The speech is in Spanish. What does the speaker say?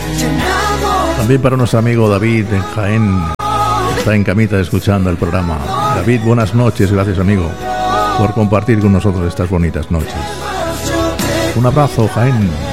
También para nuestro amigo David en Jaén, está en camita escuchando el programa. David, buenas noches, gracias amigo por compartir con nosotros estas bonitas noches. Un abrazo, Jaén.